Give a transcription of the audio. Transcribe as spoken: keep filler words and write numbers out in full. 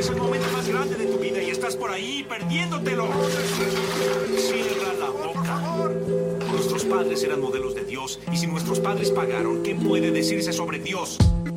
el momento más grande de tu vida y estás por ahí perdiéndotelo. Cierra la boca. Nuestros padres eran modelos de Dios, y si nuestros padres pagaron, ¿qué puede decirse sobre Dios?